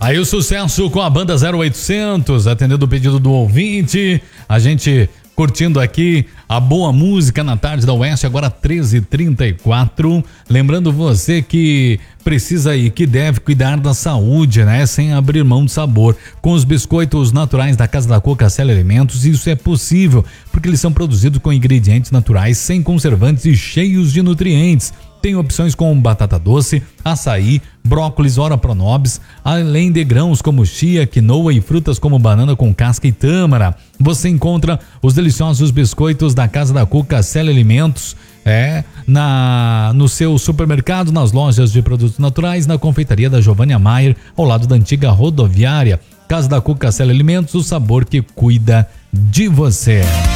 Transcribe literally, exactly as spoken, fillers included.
Aí o sucesso com a banda zero oitocentos, atendendo o pedido do ouvinte, a gente curtindo aqui a boa música na tarde da Oeste, agora treze e trinta e quatro. Lembrando você que precisa e que deve cuidar da saúde, né? Sem abrir mão de sabor. Com os biscoitos naturais da Casa da Cuca Célia Alimentos, isso é possível, porque eles são produzidos com ingredientes naturais, sem conservantes e cheios de nutrientes. Tem opções como batata doce, açaí, brócolis, ora pronobis, além de grãos como chia, quinoa e frutas como banana com casca e tâmara. Você encontra os deliciosos biscoitos da Casa da Cuca Célia Alimentos, é, na, no seu supermercado, nas lojas de produtos naturais, na confeitaria da Giovânia Maier, ao lado da antiga rodoviária. Casa da Cuca Célia Alimentos, o sabor que cuida de você.